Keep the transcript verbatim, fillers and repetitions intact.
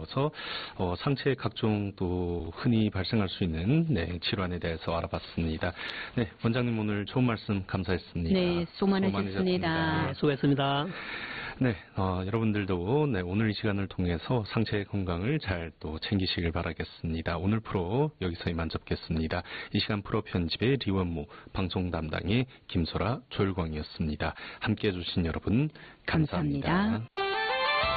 이어서 어, 상체의 각종 또 흔히 발생할 수 있는 네, 질환에 대해서 알아봤습니다. 네, 원장님 오늘 좋은 말씀 감사했습니다. 네, 수고 많으셨습니다. 네, 수고했습니다. 네, 어, 여러분들도 네, 오늘 이 시간을 통해서 상체의 건강을 잘 또 챙기시길 바라겠습니다. 오늘 프로 여기서 이만 접겠습니다. 이 시간 프로 편집의 리원무, 방송 담당의 김소라, 조일광이었습니다. 함께해 주신 여러분 감사합니다. 감사합니다.